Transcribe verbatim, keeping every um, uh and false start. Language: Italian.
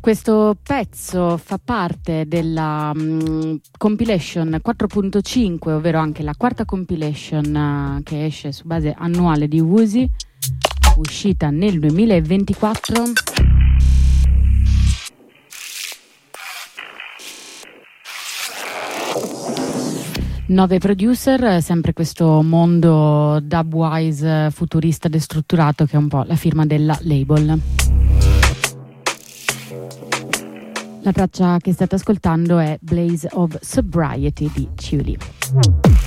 Questo pezzo fa parte della um, compilation quattro punto cinque, ovvero anche la quarta compilation uh, che esce su base annuale di Woozi, uscita nel duemilaventiquattro. Nove producer, sempre questo mondo dubwise futurista destrutturato che è un po' la firma della label. La traccia che state ascoltando è Blaze of Sobriety di Chuli.